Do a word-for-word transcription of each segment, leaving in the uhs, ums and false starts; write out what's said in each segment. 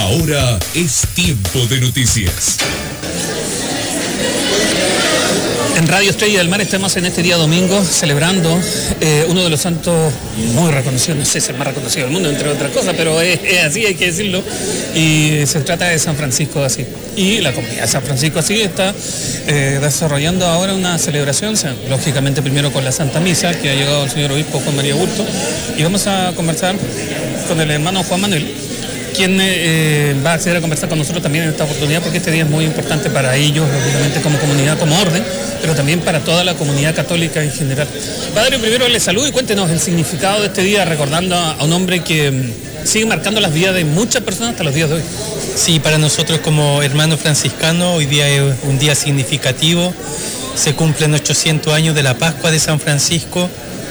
Ahora es tiempo de noticias. En Radio Estrella del Mar estamos en este día domingo celebrando eh, uno de los santos muy reconocidos, no sé si es el más reconocido del mundo, entre otras cosas, pero es, es así, hay que decirlo, y se trata de San Francisco de Asís. Y la comunidad de San Francisco de Asís está eh, desarrollando ahora una celebración, o sea, lógicamente primero con la Santa Misa, que ha llegado el señor obispo Juan María Burto, y vamos a conversar con el hermano Juan Manuel, quien eh, va a acceder a conversar con nosotros también en esta oportunidad, porque este día es muy importante para ellos, obviamente como comunidad, como orden, pero también para toda la comunidad católica en general. Padre, primero le saludo y cuéntenos el significado de este día, recordando a un hombre que mm, sigue marcando las vidas de muchas personas hasta los días de hoy. Sí, para nosotros como hermanos franciscanos, hoy día es un día significativo, se cumplen ochocientos años de la Pascua de San Francisco.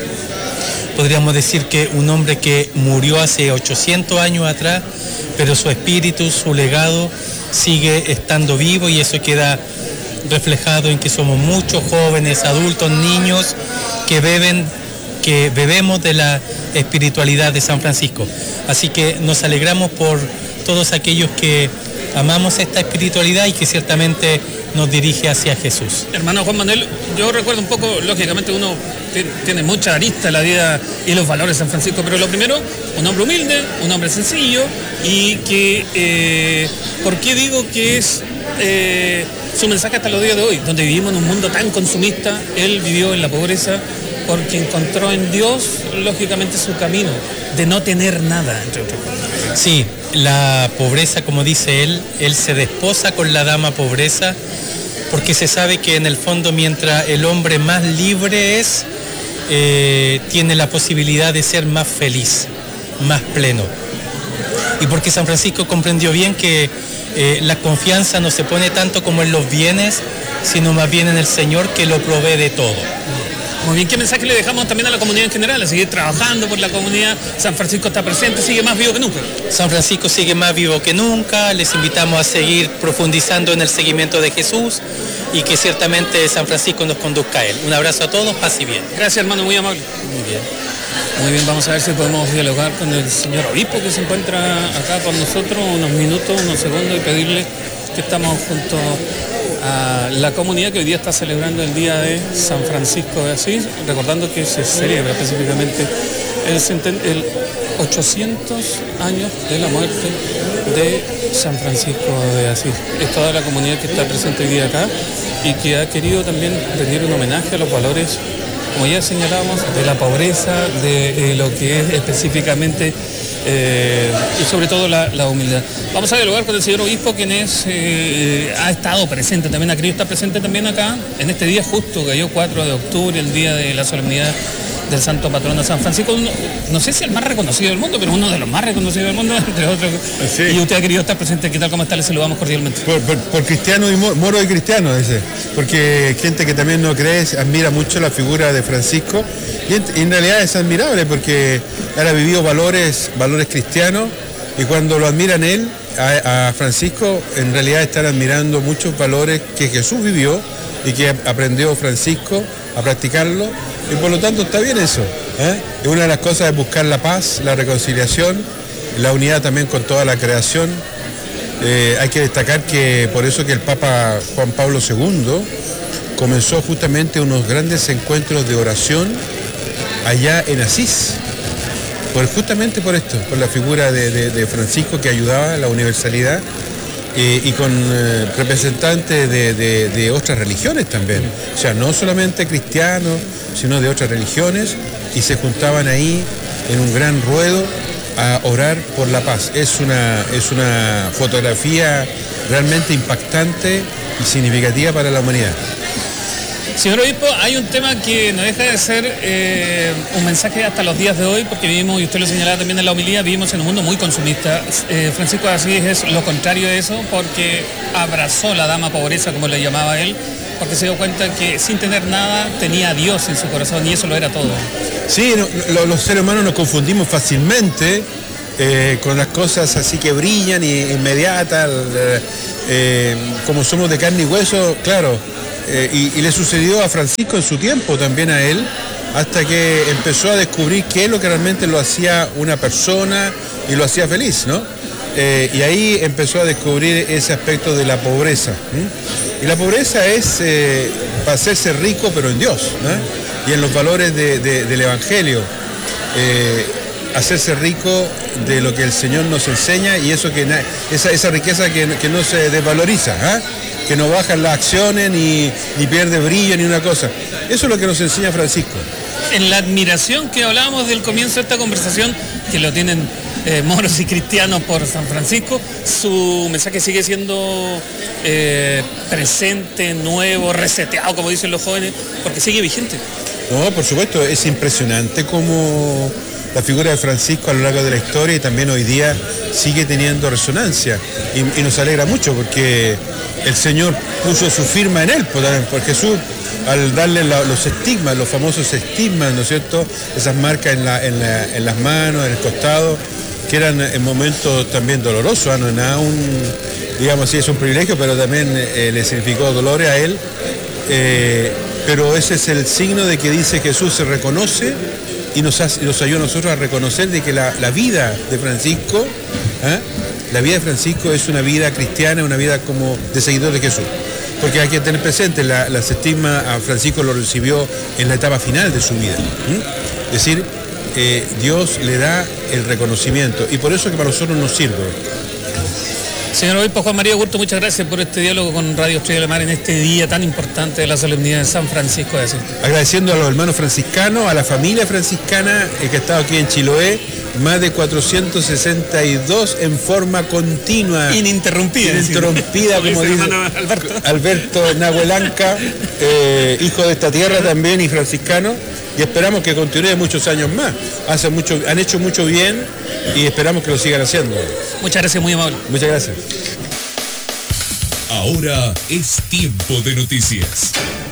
Podríamos decir que un hombre que murió hace ochocientos años atrás, pero su espíritu, su legado sigue estando vivo, y eso queda reflejado en que somos muchos jóvenes, adultos, niños que beben, que bebemos de la espiritualidad de San Francisco. Así que nos alegramos por todos aquellos que amamos esta espiritualidad y que ciertamente nos dirige hacia Jesús. Hermano Juan Manuel, yo recuerdo un poco, lógicamente uno tiene mucha arista en la vida y los valores de San Francisco, pero lo primero, un hombre humilde, un hombre sencillo, y que, eh, ¿por qué digo que es eh, su mensaje hasta los días de hoy? Donde vivimos en un mundo tan consumista, él vivió en la pobreza porque encontró en Dios, lógicamente, su camino de no tener nada, entre otras cosas. Sí, la pobreza, como dice él, él se desposa con la dama pobreza, porque se sabe que en el fondo, mientras el hombre más libre es, eh, tiene la posibilidad de ser más feliz, más pleno. Y porque San Francisco comprendió bien que eh, la confianza no se pone tanto como en los bienes, sino más bien en el Señor, que lo provee de todo. Muy bien, ¿qué mensaje le dejamos también a la comunidad en general? A seguir trabajando por la comunidad. San Francisco está presente, sigue más vivo que nunca. San Francisco sigue más vivo que nunca. Les invitamos a seguir profundizando en el seguimiento de Jesús, y que ciertamente San Francisco nos conduzca a él. Un abrazo a todos, paz y bien. Gracias, hermano, muy amable. Muy bien. Muy bien, vamos a ver si podemos dialogar con el señor obispo que se encuentra acá con nosotros, unos minutos, unos segundos, y pedirle que estamos junto a la comunidad que hoy día está celebrando el día de San Francisco de Asís, recordando que se celebra específicamente el, el ochocientos años de la muerte de San Francisco de Asís. Es toda la comunidad que está presente hoy día acá y que ha querido también rendir un homenaje a los valores, como ya señalábamos, de la pobreza, de eh, lo que es específicamente eh, y sobre todo la, la humildad. Vamos a dialogar con el señor obispo, quien es, eh, ha estado presente también, ha querido estar presente también acá en este día justo, que cayó cuatro de octubre, el día de la solemnidad del santo patrón de San Francisco, uno, no sé si el más reconocido del mundo, pero uno de los más reconocidos del mundo, entre otros. Sí. Y usted ha querido estar presente. ¿Qué tal? ¿Cómo está? Le saludamos cordialmente. Por, por, por cristiano y moro, moro y cristiano, ese. Porque gente que también no cree, admira mucho la figura de Francisco, y en, y en realidad es admirable porque él ha vivido valores, valores cristianos, y cuando lo admiran él, a, a Francisco, en realidad están admirando muchos valores que Jesús vivió y que aprendió Francisco a practicarlo. Y por lo tanto está bien eso, ¿eh? Y una de las cosas es buscar la paz, la reconciliación, la unidad también con toda la creación. Eh, hay que destacar que por eso que el Papa Juan Pablo segundo comenzó justamente unos grandes encuentros de oración allá en Asís, por, justamente por esto, por la figura de, de, de Francisco, que ayudaba a la universalidad. Eh, y con eh, representantes de, de, de otras religiones también, o sea, no solamente cristianos, sino de otras religiones, y se juntaban ahí en un gran ruedo a orar por la paz. Es una, es una fotografía realmente impactante y significativa para la humanidad. Señor obispo, hay un tema que no deja de ser eh, un mensaje hasta los días de hoy, porque vivimos, y usted lo señalaba también en la homilía, vivimos en un mundo muy consumista. Eh, Francisco de Asís es lo contrario de eso, porque abrazó la dama pobreza, como le llamaba él, porque se dio cuenta que sin tener nada tenía a Dios en su corazón, y eso lo era todo. Sí, no, lo, los seres humanos nos confundimos fácilmente eh, con las cosas así que brillan y inmediatas, eh, como somos de carne y hueso, claro. Eh, y, y le sucedió a Francisco en su tiempo, también a él, hasta que empezó a descubrir qué es lo que realmente lo hacía una persona y lo hacía feliz, ¿no? eh, y ahí empezó a descubrir ese aspecto de la pobreza. ¿sí? Y la pobreza es eh, para hacerse rico, pero en Dios, ¿no? Y en los valores de, de, del Evangelio. Eh, hacerse rico de lo que el Señor nos enseña y eso que esa, esa riqueza que, que no se desvaloriza, ¿eh? Que no bajan las acciones ni, ni pierde brillo ni una cosa. Eso es lo que nos enseña Francisco. En la admiración que hablábamos del comienzo de esta conversación, que lo tienen eh, moros y cristianos por San Francisco, su mensaje sigue siendo eh, presente, nuevo, reseteado, como dicen los jóvenes, porque sigue vigente. No, por supuesto, es impresionante cómo la figura de Francisco a lo largo de la historia y también hoy día sigue teniendo resonancia y, y nos alegra mucho porque el Señor puso su firma en él, porque Jesús al darle la, los estigmas, los famosos estigmas, ¿no es cierto?, esas marcas en, la, en, la, en las manos, en el costado, que eran en momentos también dolorosos, ¿eh? No es nada un, digamos así, es un privilegio, pero también eh, le significó dolores a él, eh, pero ese es el signo de que dice Jesús se reconoce y nos, hace, nos ayuda a nosotros a reconocer de que la, la vida de Francisco, ¿eh? la vida de Francisco es una vida cristiana, una vida como de seguidor de Jesús. Porque hay que tener presente, la, la estigma a Francisco lo recibió en la etapa final de su vida. ¿eh? Es decir, eh, Dios le da el reconocimiento y por eso que para nosotros nos sirve. Señor Obispo Juan María Hurto, muchas gracias por este diálogo con Radio Estrella de la Mar en este día tan importante de la solemnidad de San Francisco de Asís. Agradeciendo a los hermanos franciscanos, a la familia franciscana eh, que ha estado aquí en Chiloé, más de cuatrocientos sesenta y dos en forma continua. Ininterrumpida. Ininterrumpida, como dice Alberto, Alberto Nahuelanca, eh, hijo de esta tierra también y franciscano. Y esperamos que continúe muchos años más. Hace mucho, han hecho mucho bien y esperamos que lo sigan haciendo. Muchas gracias, muy amable. Muchas gracias. Ahora es tiempo de noticias.